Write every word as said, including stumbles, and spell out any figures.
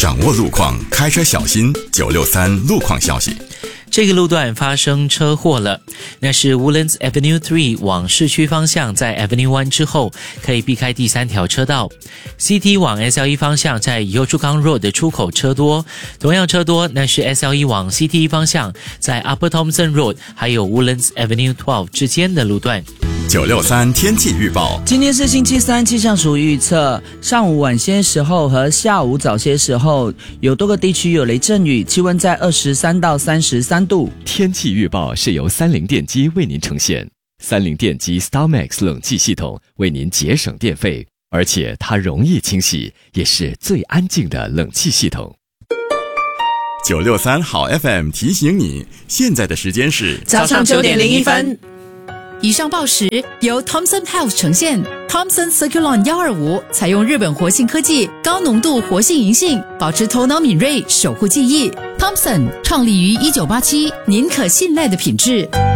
掌握路况，开车小心。九六三路况消息。 这个路段发生车祸了，那是 Woodlands Avenue 三往市区方向，在 Avenue 一之后可以避开第三条车道。C T 往 S L E 方向，在 Yio Chu Kang Road 的出口车多，同样车多，那是 S L E 往 C T 方向，在 Upper Thomson Road 还有 Woodlands Avenue 十二之间的路段。 九六三天气预报， 今天是星期三，气象署预测上午晚些时候和下午早些时候有多个地区有雷阵雨，气温在二十三到三十三度。 天气预报是由三菱电机为您呈现，三菱电机 StarMax 冷气系统为您节省电费，而且它容易清洗，也是最安静的冷气系统。 九六三好 F M 提醒你，现在的时间是早上九点零一分。 以上报时由 Thomson Health 呈现。 Thomson Circulon 一二五采用日本活性科技，高浓度活性银杏，保持头脑敏锐，守护记忆。 Thomson 创立于一九八七，您可信赖的品质。